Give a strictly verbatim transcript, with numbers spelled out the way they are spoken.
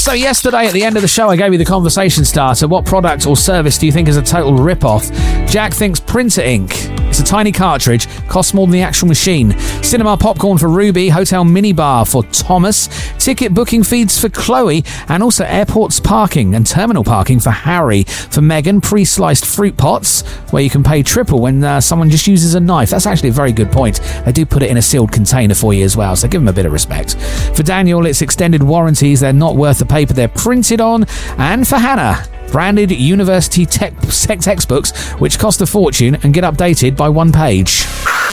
So yesterday at the end of the show, I gave you the conversation starter. What product or service do you think is a total rip-off? Jack thinks printer ink. It's a tiny cartridge, costs more than the actual machine. Cinema popcorn for Ruby, hotel minibar for Thomas, ticket booking feeds for Chloe, and also airports parking and terminal parking for Harry. For Megan, pre-sliced fruit pots, where you can pay triple when uh, someone just uses a knife. That's actually a very good point. They do put it in a sealed container for you as well, so give them a bit of respect. For Daniel, it's extended warranties. They're not worth the paper they're printed on. And for Hannah, branded university tech, tech textbooks, which cost a fortune and get updated by one page.